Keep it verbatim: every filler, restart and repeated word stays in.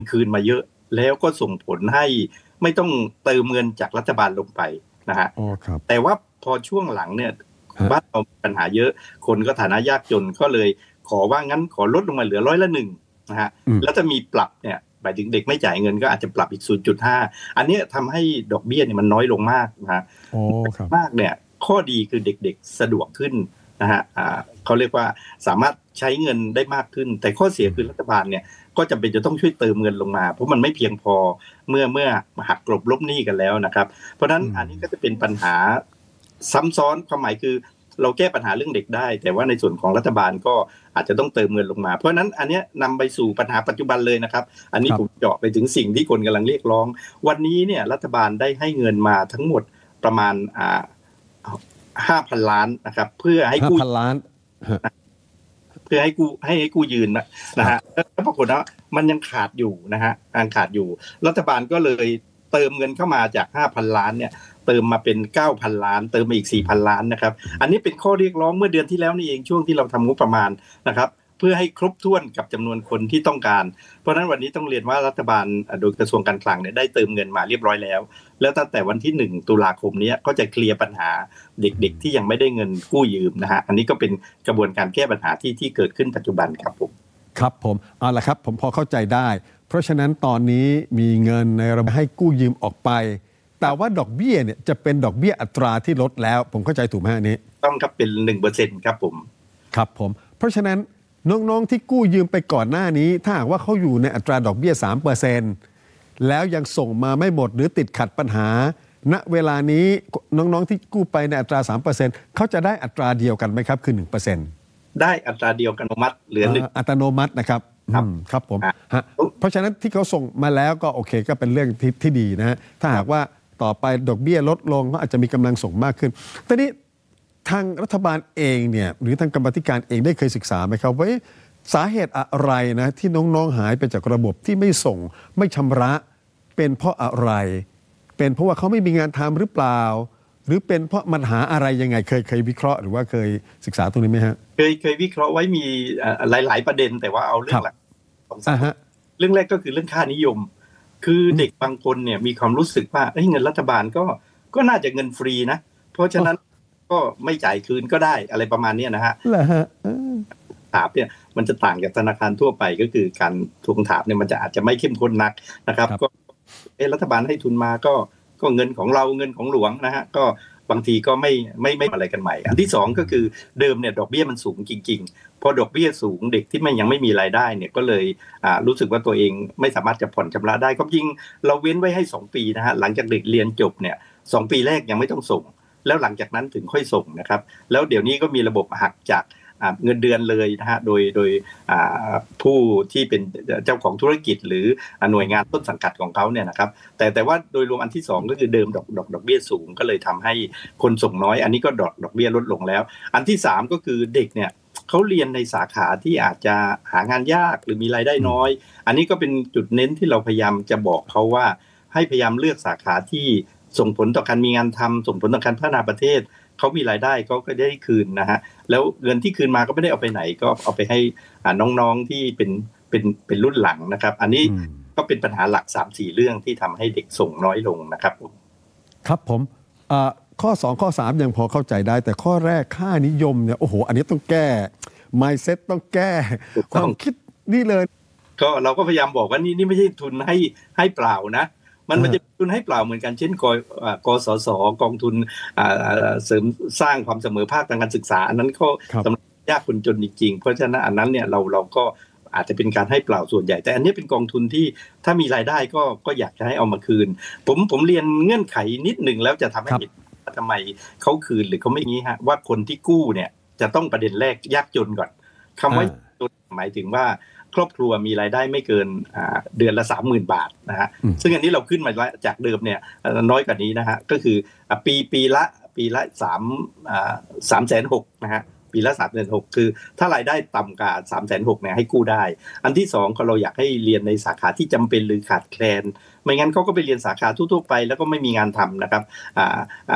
คืนมาเยอะแล้วก็ส่งผลให้ไม่ต้องเติมเงินจากรัฐบาลลงไปนะฮะแต่ว่าพอช่วงหลังเนี่ยบ้านเราปัญหาเยอะคนก็ฐานะยากจนก็เลยขอว่างั้นขอลดลงมาเหลือร้อยละหนึ่งนะฮะแล้วจะมีปรับเนี่ยหมายถึงเด็กไม่จ่ายเงินก็อาจจะปรับอีก ศูนย์จุดห้า อันนี้ทำให้ดอกเบี้ยเนี่ยมันน้อยลงมากนะฮะมากเนี่ยข้อดีคือเด็กๆสะดวกขึ้นนะฮะอ่าเขาเรียกว่าสามารถใช้เงินได้มากขึ้นแต่ข้อเสียคือรัฐบาลเนี่ยก็จำเป็นจะต้องช่วยเติมเงินลงมาเพราะมันไม่เพียงพอเมื่อเมื่อหักกลบลบหนี้กันแล้วนะครับเพราะฉะนั้นอันนี้ก็จะเป็นปัญหาซ้ำซ้อนความหมายคือเราแก้ปัญหาเรื่องเด็กได้แต่ว่าในส่วนของรัฐบาลก็อาจจะต้องเติมเงินลงมาเพราะฉะนั้นอันนี้นำไปสู่ปัญหาปัจจุบันเลยนะครับอันนี้ผมเจาะไปถึงสิ่งที่คนกำลังเรียกร้องวันนี้เนี่ยรัฐบาลได้ให้เงินมาทั้งหมดประมาณอ่าห้าพันล้านนะครับเพื่อให้กู้ห้าพันล้านเพื่อให้กู้ให้ให้กู้ยืนนะนะฮะแล้วปรากฏว่ามันยังขาดอยู่นะฮะยังขาดอยู่รัฐบาลก็เลยเติมเงินเข้ามาจาก ห้าพันล้านเนี่ยเติมมาเป็น เก้าพันล้านเติมมาอีก สี่พันล้านนะครับอันนี้เป็นข้อเรียกร้องเมื่อเดือนที่แล้วนี่เองช่วงที่เราทำงบประมาณนะครับเพื่อให้ครบถ้วนกับจำนวนคนที่ต้องการเพราะฉะนั้นวันนี้ต้องเรียนว่ารัฐบาลโดยกระทรวงการคลังเนี่ยได้เติมเงินมาเรียบร้อยแล้วแล้วตั้งแต่วันที่หนึ่งตุลาคมนี้ก็จะเคลียร์ปัญหาเด็กๆที่ยังไม่ได้เงินกู้ยืมนะฮะอันนี้ก็เป็นกระบวนการแก้ปัญหาที่ที่เกิดขึ้นปัจจุบันครับผมครับผมเอาละครับผมพอเข้าใจได้เพราะฉะนั้นตอนนี้มีเงินในระบบให้กู้ยืมออกไปแต่ว่าดอกเบี้ยเนี่ยจะเป็นดอกเบี้ยอัตราที่ลดแล้วผมเข้าใจถูกไหมอันนี้ต้องครับเป็น หนึ่งเปอร์เซ็นต์ ครับผมครับผมเพราะฉะนั้นน้องๆที่กู้ยืมไปก่อนหน้านี้ถ้าหากว่าเขาอยู่ในอัตราดอกเบี้ย สามเปอร์เซ็นต์ แล้วยังส่งมาไม่หมดหรือติดขัดปัญหาณเวลานี้น้องๆที่กู้ไปในอัตรา สามเปอร์เซ็นต์ เขาจะได้อัตราเดียวกันไหมครับคือ หนึ่งเปอร์เซ็นต์ได้อัตราเดียวกันอัตโนมัติเหลือหนึ่งอัตโนมัตินะครับครับครับผมฮะเพราะฉะนั้นที่เขาส่งมาแล้วก็โอเคก็เป็นเรื่องที่ที่ดีนะฮะถ้าหากว่าต่อไปดอกเบี้ยลดลงก็อาจจะมีกำลังส่งมากขึ้นแต่นี้ทางรัฐบาลเองเนี่ยหรือทางกรรมาธิการเองได้เคยศึกษาไหมครับว่าสาเหตุอะไรนะที่น้องๆหายไปจากระบบที่ไม่ส่งไม่ชำระเป็นเพราะอะไรเป็นเพราะว่าเขาไม่มีงานทำหรือเปล่าหรือเป็นเพราะปัญหาอะไรยังไงเคยเคยวิเคราะห์หรือว่าเคยศึกษาตรงนี้ไหมฮะเคยเคยวิเคราะห์ไว้มีหลายๆประเด็นแต่ว่าเอาเรื่องหลักสองสามเรื่องแรกก็คือเรื่องค่านิยมคือเด็กบางคนเนี่ยมีความรู้สึกว่าเงินรัฐบาลก็ก็น่าจะเงินฟรีนะเพราะฉะนั้นก็ไม่จ่ายคืนก็ได้อะไรประมาณนี้นะฮะเหรอฮะถามเนี่ยมันจะต่างจากธนาคารทั่วไปก็คือการทวงถามเนี่ยมันจะอาจจะไม่เข้มข้นนักนะครับก็เออรัฐบาลให้ทุนมาก็ก็เงินของเราเงินของหลวงนะฮะก็บางทีก็ไม่ไม่ไม่อะไรกันใหม่อันที่สองก็คือเดิมเนี่ยดอกเบี้ยมันสูงจริงๆพอดอกเบี้ยสูงเด็กที่ไม่ยังไม่มีรายได้เนี่ยก็เลยอ่ารู้สึกว่าตัวเองไม่สามารถจะผ่อนชำระได้ก็ยิ่งเราเว้นไว้ให้สองปีนะฮะหลังจากเด็กเรียนจบเนี่ยสองปีแรกยังไม่ต้องส่งแล้วหลังจากนั้นถึงค่อยส่งนะครับแล้วเดี๋ยวนี้ก็มีระบบหักจากเงินเดือนเลยนะฮะโดยโดยผู้ที่เป็นเจ้าของธุรกิจหรือหน่วยงานต้นสังกัดของเขาเนี่ยนะครับแต่แต่ว่าโดยรวมอันที่สองก็คือเดิมดอกดอกดอกเบี้ยสูงก็เลยทำให้คนส่งน้อยอันนี้ก็ดอกดอกเบี้ยลดลงแล้วอันที่สามก็คือเด็กเนี่ยเขาเรียนในสาขาที่อาจจะหางานยากหรือมีรายได้น้อยอันนี้ก็เป็นจุดเน้นที่เราพยายามจะบอกเขาว่าให้พยายามเลือกสาขาที่ส่งผลต่อการมีงานทำส่งผลต่อการพัฒนาประเทศเขามีรายได้เขาก็ได้คืนนะฮะแล้วเงินที่คืนมาก็ไม่ได้เอาไปไหนก็เอาไปให้น้องๆที่เป็นเป็นเป็นรุ่นหลังนะครับอันนี้ก็เป็นปัญหาหลัก สามสี่ เรื่องที่ทำให้เด็กส่งน้อยลงนะครับผมครับผมข้อสองข้อสามยังพอเข้าใจได้แต่ข้อแรกค่านิยมเนี่ยโอ้โหอันนี้ต้องแก้ mindset ต้องแก้ความคิดนี่เลยก็เราก็พยายามบอกว่านี่นี่ไม่ใช่ทุนให้ให้เปล่านะมันมันจะทุนให้เปล่าเหมือนกันเช่นกกสศกองทุนเสริมสร้างความเสมอภาคทางการศึกษาอันนั้นก็สำหรับยากคนจนจริงๆเพราะฉะนั้นอันนั้นเนี่ยเราเราก็อาจจะเป็นการให้เปล่าส่วนใหญ่แต่อันนี้เป็นกองทุนที่ถ้ามีรายได้ก็ก็อยากจะให้เอามาคืนผมผมเรียนเงื่อนไขนิดหนึ่งแล้วจะทำให้เห็นว่าทำไมเขาคืนหรือเขาไม่งี้ฮะว่าคนที่กู้เนี่ยจะต้องประเด็นแรกยากจนก่อนคำว่ายากจนหมายถึงว่าครอบครัวมีรายได้ไม่เกินเดือนละ สามหมื่น บาทนะฮะซึ่งอันนี้เราขึ้นมาจากเดิมเนี่ยน้อยกว่านี้นะฮะก็คือปีปีละปีละ3อ่า สามแสนหกหมื่น นะฮะปีละ สามแสนหกหมื่น คือถ้ารายได้ต่ำกว่า สามแสนหกหมื่น เนี่ยให้กู้ได้อันที่สองก็เราอยากให้เรียนในสาขาที่จำเป็นหรือขาดแคลนไม่งั้นเขาก็ไปเรียนสาขาทั่วๆไปแล้วก็ไม่มีงานทำนะครับอ่า